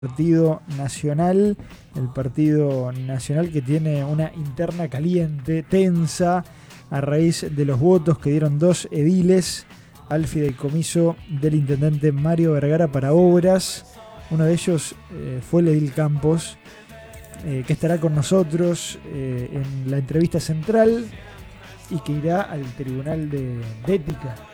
Partido Nacional, el Partido Nacional que tiene una interna caliente, tensa, a raíz de los votos que dieron 2 ediles al fideicomiso del intendente Mario Vergara para obras. Uno de ellos fue el edil Campos, que estará con nosotros en la entrevista central y que irá al Tribunal de Ética